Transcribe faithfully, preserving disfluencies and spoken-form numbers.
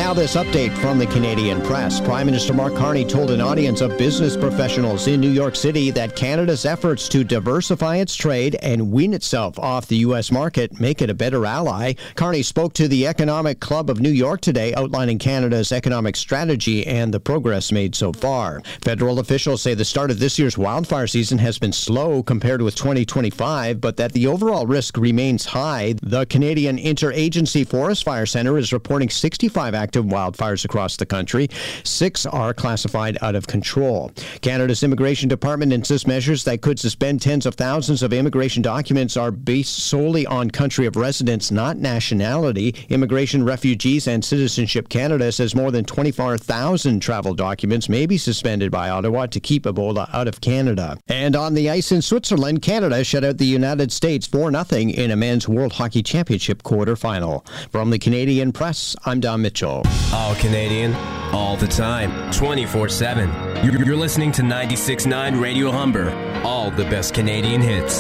Now this update from the Canadian press. Prime Minister Mark Carney told an audience of business professionals in New York City that Canada's efforts to diversify its trade and wean itself off the U S market make it a better ally. Carney spoke to the Economic Club of New York today, outlining Canada's economic strategy and the progress made so far. Federal officials say the start of this year's wildfire season has been slow compared with twenty twenty-five, but that the overall risk remains high. The Canadian Interagency Forest Fire Center is reporting sixty-five active wildfires across the country. Six are classified out of control. Canada's Immigration Department insists measures that could suspend tens of thousands of immigration documents are based solely on country of residence, not nationality. Immigration, Refugees and Citizenship Canada says more than twenty-four thousand travel documents may be suspended by Ottawa to keep Ebola out of Canada. And on the ice in Switzerland, Canada shut out the United States four nothing in a men's World Hockey Championship quarterfinal. From the Canadian press, I'm Don Mitchell. All Canadian, all the time, twenty-four seven. You're listening to ninety-six point nine Radio Humber. All the best Canadian hits.